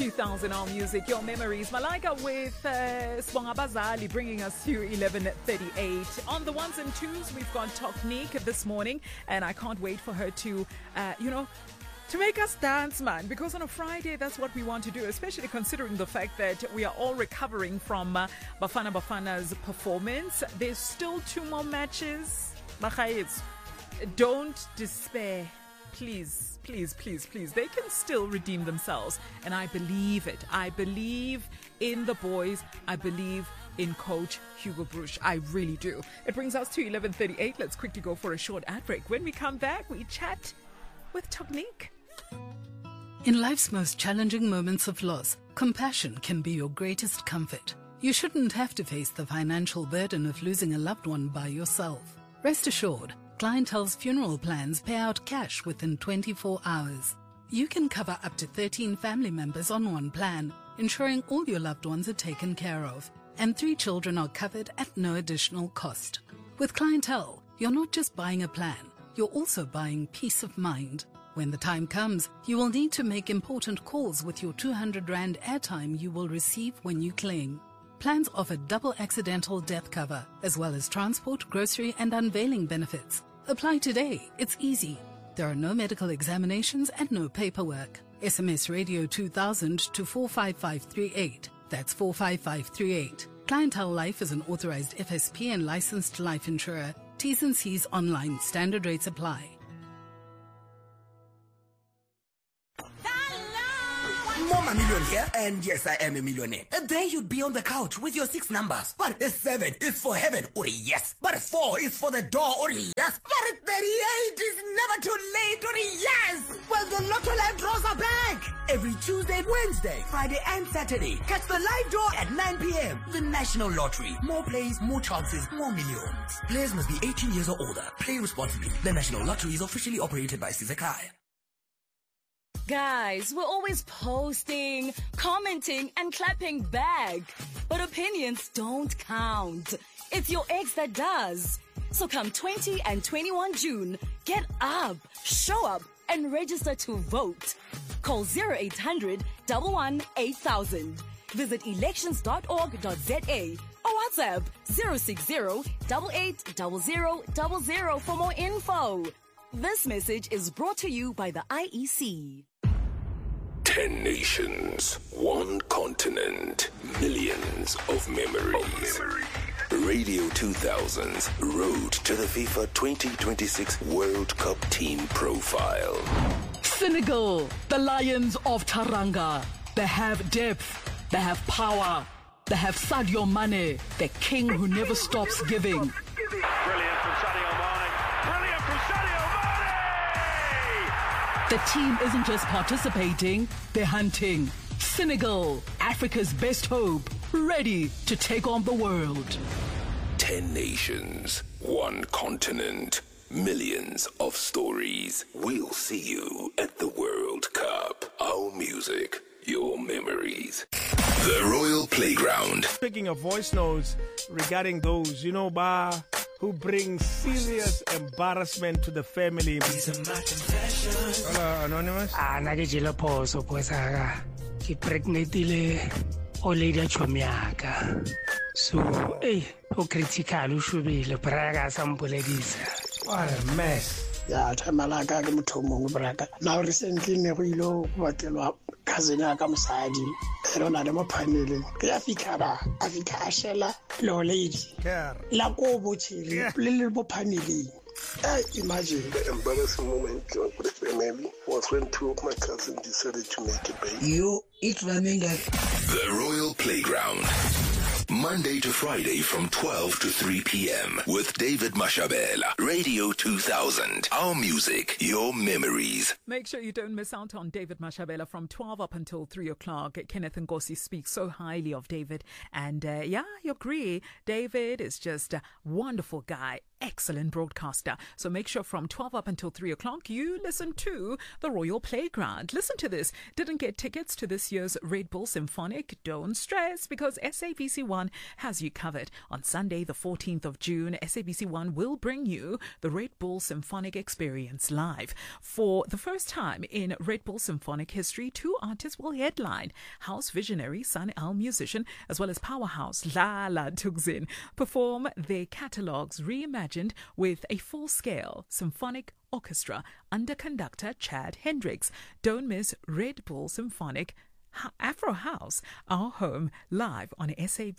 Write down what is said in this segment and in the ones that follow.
2000 Our Music, Your Memories. Malaika with Sibonga Bazali bringing us to 11:38. On the ones and twos, we've got Technique this morning, and I can't wait for her to, to make us dance, man, because on a Friday, that's what we want to do, especially considering the fact that we are all recovering from Bafana Bafana's performance. There's still 2 more matches. Don't despair. Please, please, please, please. They can still redeem themselves. And I believe it. I believe in the boys. I believe in Coach Hugo Broos. I really do. It brings us to 11:38. Let's quickly go for a short ad break. When we come back, we chat with Technique. In life's most challenging moments of loss, compassion can be your greatest comfort. You shouldn't have to face the financial burden of losing a loved one by yourself. Rest assured, Clientele's funeral plans pay out cash within 24 hours. You can cover up to 13 family members on one plan, ensuring all your loved ones are taken care of. And 3 children are covered at no additional cost. With Clientele, you're not just buying a plan, you're also buying peace of mind. When the time comes, you will need to make important calls with your 200 Rand airtime you will receive when you claim. Plans offer double accidental death cover, as well as transport, grocery, and unveiling benefits. Apply today. It's easy. There are no medical examinations and no paperwork. SMS Radio 2000 to 45538. That's 45538. Clientele Life is an authorized FSP and licensed life insurer. T's and C's online. Standard rates apply. Mama Million here, and yes, I am a millionaire. And there you'd be on the couch with your 6 numbers. But 7 is for heaven, or yes. But 4 is for the door, or yes. But 38 is never too late, or yes. Well, the Lotto Live draws are back. Every Tuesday, Wednesday, Friday, and Saturday. Catch the live draw at 9 p.m. The National Lottery. More plays, more chances, more millions. Players must be 18 years or older. Play responsibly. The National Lottery is officially operated by Sizakai. Guys, we're always posting, commenting, and clapping back. But opinions don't count. It's your ex that does. So come 20 and 21 June, get up, show up, and register to vote. Call 0800 11 8000. Visit elections.org.za or WhatsApp 060 880000 for more info. This message is brought to you by the IEC. 10 nations, 1 continent, millions of memories. Radio 2000's Road to the FIFA 2026 World Cup team profile. Senegal, the Lions of Taranga. They have depth, they have power, they have Sadio Mane, the king who never stops giving. Brilliant from Sadio Mane. Brilliant from Sadio Mane! The team isn't just participating, they're hunting. Senegal, Africa's best hope, ready to take on the world. 10 nations, 1 continent, millions of stories. We'll see you at the World Cup. Our music, your memories. The Royal Playground. Speaking of voice notes regarding those, who bring serious embarrassment to the family. Hello, Anonymous. Nake jela phoso phosaka ke pregnantile oledi chomiaka so o critical o shubile braga sampoledisa. What a mess. Ya thamalaka ke motho mongwe braga now recently ne go ile go batelwa cousin ya ka mosadi rona le mo panel ke ya fikara a shela lo lady la go bochiri le bo panel. Imagine the embarrassing moment for the family was when 2 of my cousins decided to make a baby. It's running like The Royal Playground. Monday to Friday from 12 to 3 p.m. with David Mashabela. Radio 2000. Our music, your memories. Make sure you don't miss out on David Mashabela from 12 up until 3 o'clock. Kenneth Ngosi speaks so highly of David. And you agree, David is just a wonderful guy. excellent broadcaster. So make sure from 12 up until 3 o'clock, you listen to the Royal Playground. Listen to this. Didn't get tickets to this year's Red Bull Symphonic? Don't stress, because SABC1 has you covered. On Sunday, the 14th of June, SABC1 will bring you the Red Bull Symphonic Experience live. For the first time in Red Bull Symphonic history, 2 artists will headline: house visionary Sun El musician, as well as powerhouse Lala Tugzin, perform their catalogues reimagined with a full-scale symphonic orchestra under conductor Chad Hendricks. Don't miss Red Bull Symphonic Afro House, Our Home, live on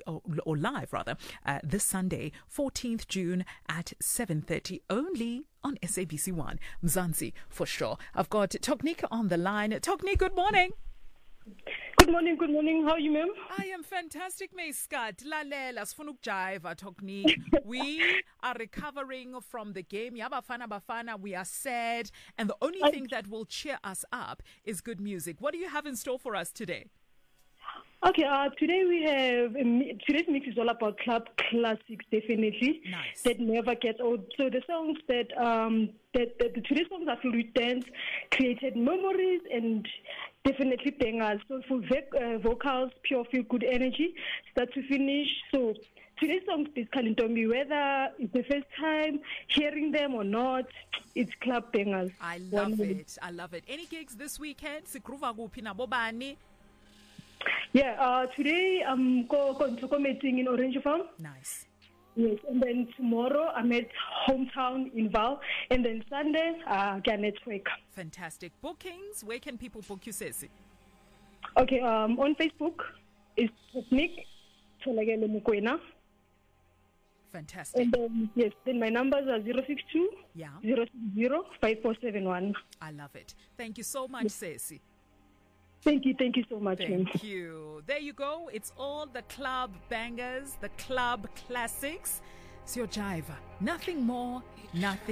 this Sunday, 14th June at 7:30, only on SABC1 Mzansi for sure. I've got Toknik on the line. Toknik, good morning. Good morning. How are you, ma'am? I am fantastic, Skat. Lalela, sifuna ukujiva, Toknik. We are recovering from the game. Bafana, we are sad. And the only thing that will cheer us up is good music. What do you have in store for us today? Okay, today we have, today's mix is all about club classics, definitely. Nice. That never gets old. So the songs that today's songs are filled with dance, created memories, and definitely bangers. So for vocals, pure feel good energy, start to finish. So today's songs basically don't be whether it's the first time hearing them or not, it's club bangers. I love it. Any gigs this weekend? Sikruva kuphi nabo bani? Yeah, today I'm going to meeting in Orange Farm. Nice. Yes, and then tomorrow I'm at Hometown in Val, and then Sunday, Network. Fantastic. Bookings, where can people book you, Sesi? Okay, on Facebook, it's Nick Tolagele Mukwena. Fantastic. And then, yes, then my numbers are 062 060 5471. I love it. Thank you so much, Sesi. Thank you so much. Thank you. There you go. It's all the club bangers, the club classics. It's your jiva. Nothing more, nothing